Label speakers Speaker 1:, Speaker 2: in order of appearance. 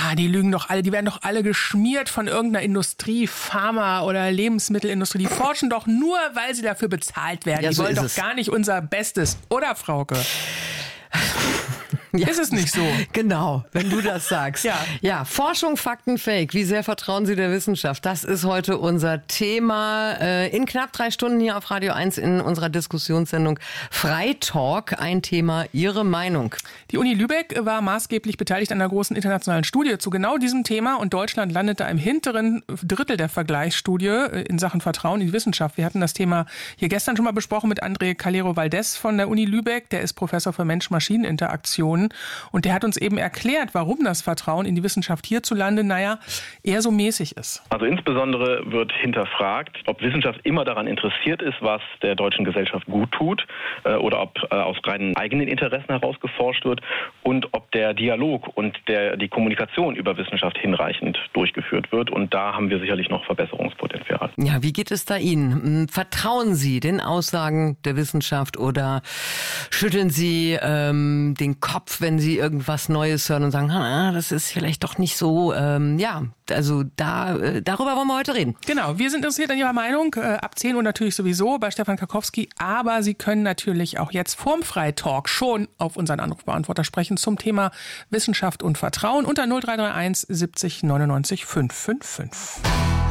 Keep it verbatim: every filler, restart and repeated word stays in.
Speaker 1: Ah, die lügen doch alle, die werden doch alle geschmiert von irgendeiner Industrie, Pharma oder Lebensmittelindustrie. Die forschen doch nur, weil sie dafür bezahlt werden.
Speaker 2: Ja,
Speaker 1: die
Speaker 2: so
Speaker 1: wollen
Speaker 2: ist
Speaker 1: doch
Speaker 2: es.
Speaker 1: gar nicht unser Bestes, oder Frauke?
Speaker 2: Ja.
Speaker 1: Ist es nicht so?
Speaker 2: Genau, wenn du das sagst.
Speaker 1: Ja.
Speaker 2: ja, Forschung, Fakten, Fake. Wie sehr vertrauen Sie der Wissenschaft? Das ist heute unser Thema. Äh, in knapp drei Stunden hier auf Radio eins in unserer Diskussionssendung Freitalk. Ein Thema, Ihre Meinung.
Speaker 1: Die Uni Lübeck war maßgeblich beteiligt an einer großen internationalen Studie zu genau diesem Thema und Deutschland landete im hinteren Drittel der Vergleichsstudie in Sachen Vertrauen in die Wissenschaft. Wir hatten das Thema hier gestern schon mal besprochen mit André Calero-Valdez von der Uni Lübeck. Der ist Professor für Mensch-Maschinen-Interaktionen und der hat uns eben erklärt, warum das Vertrauen in die Wissenschaft hierzulande, naja, eher so mäßig ist.
Speaker 3: Also insbesondere wird hinterfragt, ob Wissenschaft immer daran interessiert ist, was der deutschen Gesellschaft gut tut äh, oder ob äh, aus reinen eigenen Interessen heraus geforscht wird und ob der Dialog und der, die Kommunikation über Wissenschaft hinreichend durchgeführt wird. Und da haben wir sicherlich noch Verbesserungspotenzial.
Speaker 2: Ja, wie geht es da Ihnen? Vertrauen Sie den Aussagen der Wissenschaft oder schütteln Sie ähm, den Kopf, wenn Sie irgendwas Neues hören und sagen, ah, das ist vielleicht doch nicht so, ähm, ja, also da, äh, darüber wollen wir heute reden.
Speaker 1: Genau, wir sind interessiert an Ihrer Meinung, äh, ab zehn Uhr natürlich sowieso bei Stefan Karkowski, aber Sie können natürlich auch jetzt vorm Freitalk schon auf unseren Anrufbeantworter sprechen zum Thema Wissenschaft und Vertrauen unter null drei drei eins siebzig neunundneunzig fünfhundertfünfundfünfzig.